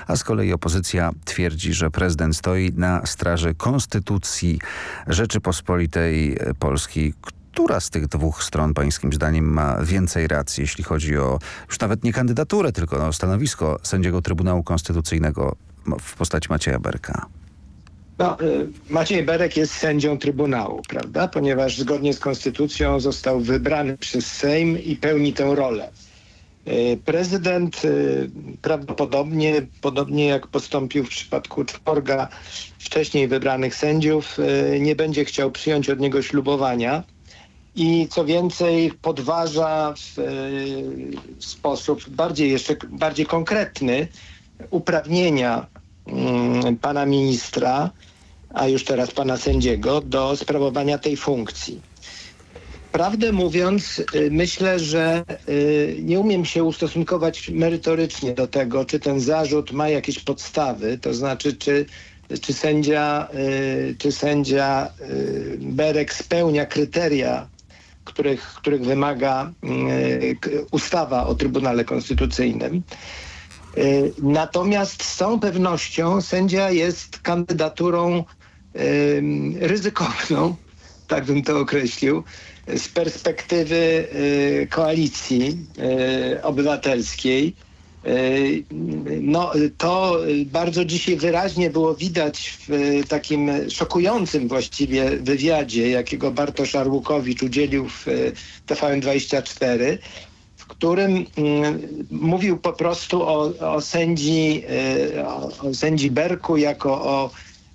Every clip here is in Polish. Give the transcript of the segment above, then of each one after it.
a z kolei opozycja twierdzi, że prezydent stoi na straży Konstytucji Rzeczypospolitej Polskiej. Która z tych dwóch stron pańskim zdaniem ma więcej racji, jeśli chodzi o już nawet nie kandydaturę, tylko o stanowisko sędziego Trybunału Konstytucyjnego w postaci Macieja Berka? No, Maciej Berek jest sędzią Trybunału, prawda? Ponieważ zgodnie z Konstytucją został wybrany przez Sejm i pełni tę rolę. Prezydent prawdopodobnie, podobnie jak postąpił w przypadku czworga wcześniej wybranych sędziów, nie będzie chciał przyjąć od niego ślubowania i co więcej podważa w sposób jeszcze bardziej konkretny uprawnienia pana ministra, a już teraz pana sędziego, do sprawowania tej funkcji. Prawdę mówiąc, myślę, że nie umiem się ustosunkować merytorycznie do tego, czy ten zarzut ma jakieś podstawy, to znaczy, czy sędzia Berek spełnia kryteria, których wymaga ustawa o Trybunale Konstytucyjnym. Natomiast z całą pewnością sędzia jest kandydaturą ryzykowną, tak bym to określił, z perspektywy koalicji obywatelskiej. No, to bardzo dzisiaj wyraźnie było widać w takim szokującym właściwie wywiadzie, jakiego Bartosz Arłukowicz udzielił w TVN24, w którym mówił po prostu o sędzi Berku jako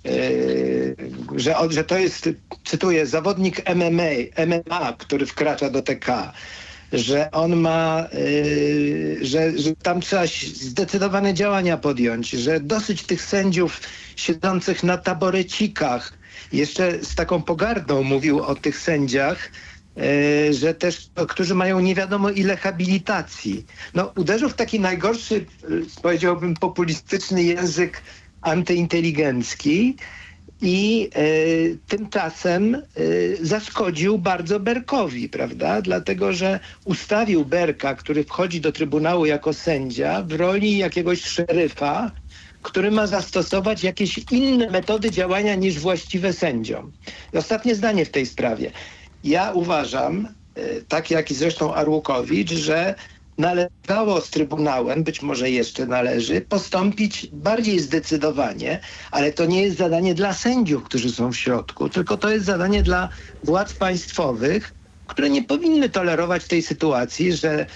że to jest, cytuję, zawodnik MMA, który wkracza do TK, że on ma, że tam trzeba zdecydowane działania podjąć, że dosyć tych sędziów siedzących na taborecikach. Jeszcze z taką pogardą mówił o tych sędziach, że też, którzy mają nie wiadomo ile habilitacji. No, uderzył w taki najgorszy, powiedziałbym, populistyczny język antyinteligencki i tymczasem zaszkodził bardzo Berkowi, prawda? Dlatego, że ustawił Berka, który wchodzi do Trybunału jako sędzia, w roli jakiegoś szeryfa, który ma zastosować jakieś inne metody działania niż właściwe sędziom. I ostatnie zdanie w tej sprawie. Ja uważam, tak jak i zresztą Arłukowicz, że należało z Trybunałem, być może jeszcze należy, postąpić bardziej zdecydowanie, ale to nie jest zadanie dla sędziów, którzy są w środku, tylko to jest zadanie dla władz państwowych, które nie powinny tolerować tej sytuacji,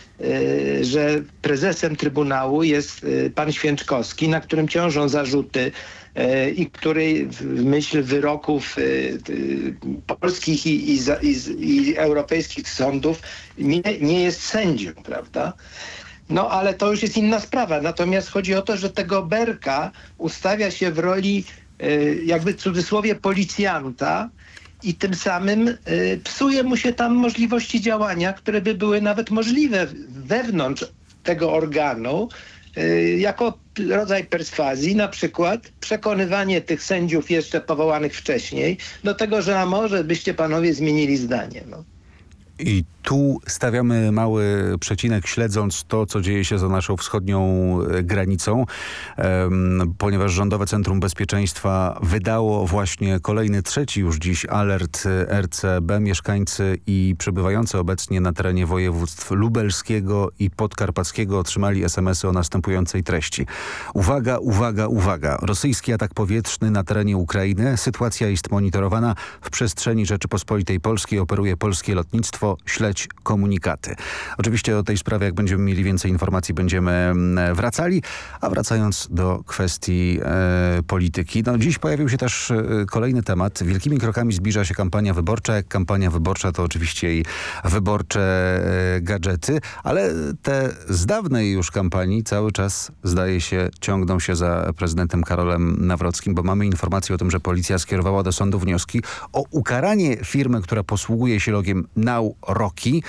że prezesem Trybunału jest pan Święczkowski, na którym ciążą zarzuty i który w myśl wyroków polskich i europejskich sądów nie jest sędzią, prawda? No ale to już jest inna sprawa. Natomiast chodzi o to, że tego Berka ustawia się w roli jakby w cudzysłowie policjanta i tym samym psuje mu się tam możliwości działania, które by były nawet możliwe wewnątrz tego organu, jako rodzaj perswazji, na przykład przekonywanie tych sędziów jeszcze powołanych wcześniej do tego, że a może byście panowie zmienili zdanie. No. I tu stawiamy mały przecinek, śledząc to, co dzieje się za naszą wschodnią granicą, ponieważ Rządowe Centrum Bezpieczeństwa wydało właśnie kolejny, trzeci już dziś alert RCB. Mieszkańcy i przebywający obecnie na terenie województw lubelskiego i podkarpackiego otrzymali SMS-y o następującej treści. Uwaga, uwaga, uwaga. Rosyjski atak powietrzny na terenie Ukrainy. Sytuacja jest monitorowana. W przestrzeni Rzeczypospolitej Polskiej operuje polskie lotnictwo. Śledź komunikaty. Oczywiście o tej sprawie, jak będziemy mieli więcej informacji, będziemy wracali. A wracając do kwestii polityki. No, dziś pojawił się też kolejny temat. Wielkimi krokami zbliża się kampania wyborcza. Jak kampania wyborcza, to oczywiście i wyborcze gadżety, ale te z dawnej już kampanii cały czas, zdaje się, ciągną się za prezydentem Karolem Nawrockim, bo mamy informację o tym, że policja skierowała do sądu wnioski o ukaranie firmy, która posługuje się logiem Now Rocky,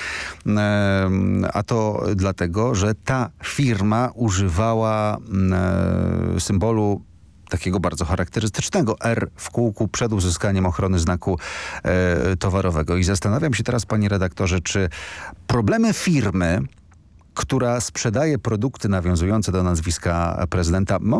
a to dlatego, że ta firma używała symbolu takiego bardzo charakterystycznego R w kółku przed uzyskaniem ochrony znaku towarowego. I zastanawiam się teraz, panie redaktorze, czy problemy firmy, która sprzedaje produkty nawiązujące do nazwiska prezydenta,